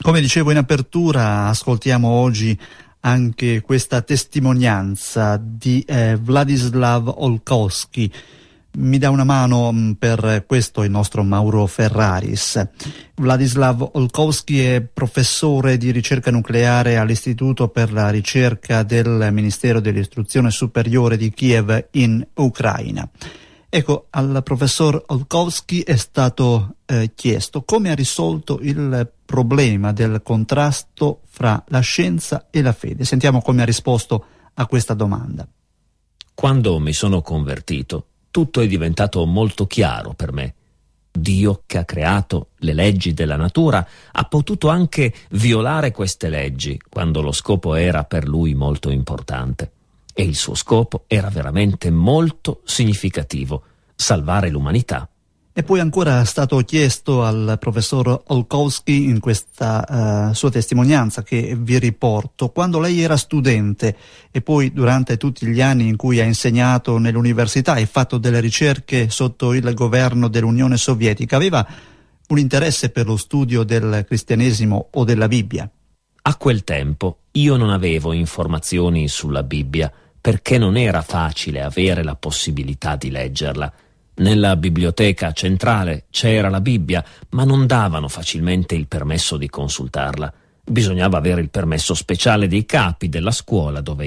Come dicevo in apertura, ascoltiamo oggi anche questa testimonianza di Władysław Olkowski. Mi dà una mano per questo il nostro Mauro Ferraris. Władysław Olkowski è professore di ricerca nucleare all'Istituto per la ricerca del Ministero dell'Istruzione Superiore di Kiev in Ucraina. Ecco, al professor Olkowski è stato chiesto come ha risolto il problema del contrasto fra la scienza e la fede. Sentiamo come ha risposto a questa domanda. Quando mi sono convertito, tutto è diventato molto chiaro per me. Dio, che ha creato le leggi della natura, ha potuto anche violare queste leggi quando lo scopo era per lui molto importante. E il suo scopo era veramente molto significativo: salvare l'umanità. E poi ancora è stato chiesto al professor Olkowski in questa sua testimonianza che vi riporto: quando lei era studente e poi durante tutti gli anni in cui ha insegnato nell'università e fatto delle ricerche sotto il governo dell'Unione Sovietica, aveva un interesse per lo studio del cristianesimo o della Bibbia? A quel tempo io non avevo informazioni sulla Bibbia perché non era facile avere la possibilità di leggerla. Nella biblioteca centrale c'era la Bibbia, ma non davano facilmente il permesso di consultarla. Bisognava avere il permesso speciale dei capi della scuola dove